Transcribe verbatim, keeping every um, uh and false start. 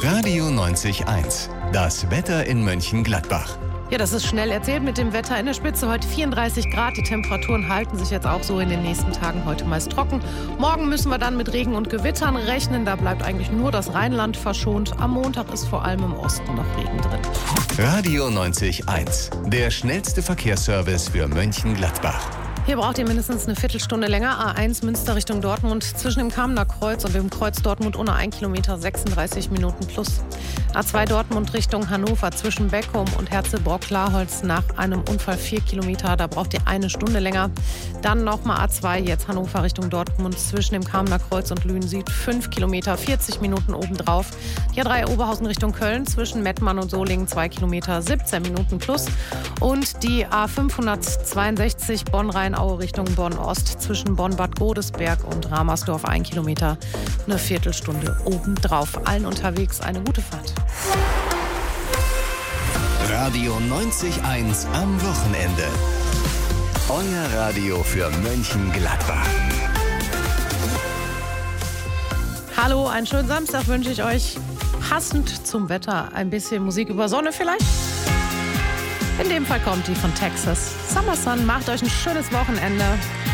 Radio neunzig eins. Das Wetter in Mönchengladbach. Ja, das ist schnell erzählt mit dem Wetter. In der Spitze heute vierunddreißig Grad. Die Temperaturen halten sich jetzt auch so in den nächsten Tagen. Heute meist trocken. Morgen müssen wir dann mit Regen und Gewittern rechnen. Da bleibt eigentlich nur das Rheinland verschont. Am Montag ist vor allem im Osten noch Regen drin. Radio neunzig eins. Der schnellste Verkehrsservice für Mönchengladbach. Hier braucht ihr mindestens eine Viertelstunde länger. A eins Münster Richtung Dortmund zwischen dem Kamener Kreuz und dem Kreuz Dortmund ohne ein Kilometer sechsunddreißig Minuten plus. A zwei Dortmund Richtung Hannover zwischen Beckum und Herzebrock-Klarholz nach einem Unfall vier Kilometer. Da braucht ihr eine Stunde länger. Dann nochmal A zwei jetzt Hannover Richtung Dortmund zwischen dem Kamener Kreuz und Lünen Süd fünf Kilometer, vierzig Minuten obendrauf. Die A drei Oberhausen Richtung Köln zwischen Mettmann und Solingen zwei Kilometer, siebzehn Minuten plus. Und die A fünfhundertzweiundsechzig Bonn-Rhein-Aue Richtung Bonn-Ost zwischen Bonn-Bad Godesberg und Ramersdorf ein Kilometer, eine Viertelstunde obendrauf. Allen unterwegs eine gute Fahrt. Radio neunzig eins am Wochenende. Euer Radio für Mönchengladbach. Hallo, einen schönen Samstag wünsche ich euch. Passend zum Wetter ein bisschen Musik über Sonne vielleicht. In dem Fall kommt die von Texas. Summer Sun, macht euch ein schönes Wochenende.